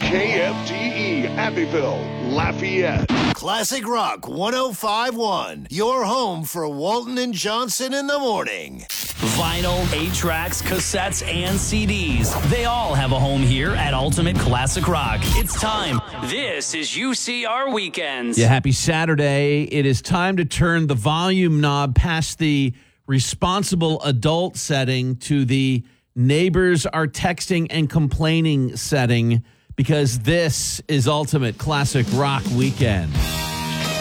KFTE Abbeville, Lafayette. Classic Rock 105.1, your home for Walton and Johnson in the morning. Vinyl, 8-tracks, cassettes, and CDs. They all have a home here at Ultimate Classic Rock. It's time. This is UCR Weekends. Yeah, happy Saturday. It is time to turn the volume knob past the responsible adult setting to the neighbors are texting and complaining setting, because this is Ultimate Classic Rock Weekend.